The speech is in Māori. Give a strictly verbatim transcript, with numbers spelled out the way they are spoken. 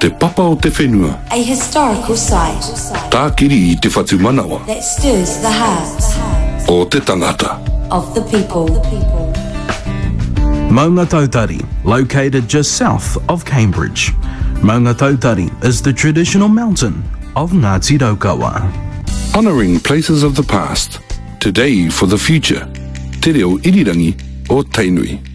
te papa o te whenua. A historical site Tākiri i te whatu manawa. that stirs the hearts O te tangata. of the people. Maunga Tautari, located just south of Cambridge. Maunga Tautari is the traditional mountain of Ngāti Raukawa. Honouring places of the past, today for the future. Te reo irirangi o Tainui.